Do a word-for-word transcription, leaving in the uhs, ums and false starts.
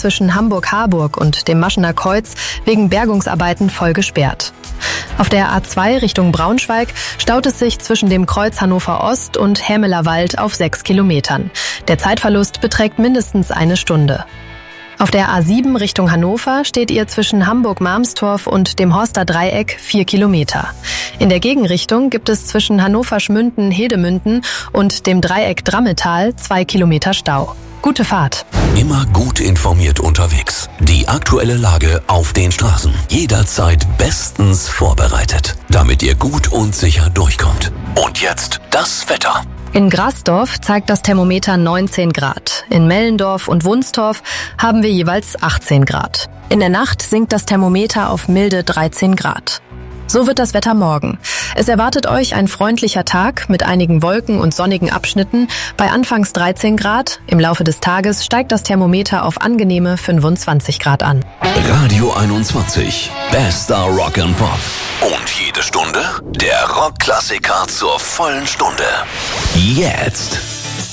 zwischen Hamburg-Harburg und dem Maschener Kreuz wegen Bergungsarbeiten voll gesperrt. Auf der A zwei Richtung Braunschweig staut es sich zwischen dem Kreuz Hannover Ost und Hämeler Wald auf sechs Kilometern. Der Zeitverlust beträgt mindestens eine Stunde. Auf der A sieben Richtung Hannover steht ihr zwischen Hamburg-Marmstorf und dem Horster Dreieck vier Kilometer. In der Gegenrichtung gibt es zwischen Hannover-Schmünden-Hedemünden und dem Dreieck Drammetal zwei Kilometer Stau. Gute Fahrt. Immer gut informiert unterwegs. Die aktuelle Lage auf den Straßen. Jederzeit bestens vorbereitet, damit ihr gut und sicher durchkommt. Und jetzt das Wetter. In Grasdorf zeigt das Thermometer neunzehn Grad. In Mellendorf und Wunstorf haben wir jeweils achtzehn Grad. In der Nacht sinkt das Thermometer auf milde dreizehn Grad. So wird das Wetter morgen. Es erwartet euch ein freundlicher Tag mit einigen Wolken und sonnigen Abschnitten bei anfangs dreizehn Grad. Im Laufe des Tages steigt das Thermometer auf angenehme fünfundzwanzig Grad an. Radio einundzwanzig. Bester Rock and Pop. Und jede Stunde der Rockklassiker zur vollen Stunde. Jetzt.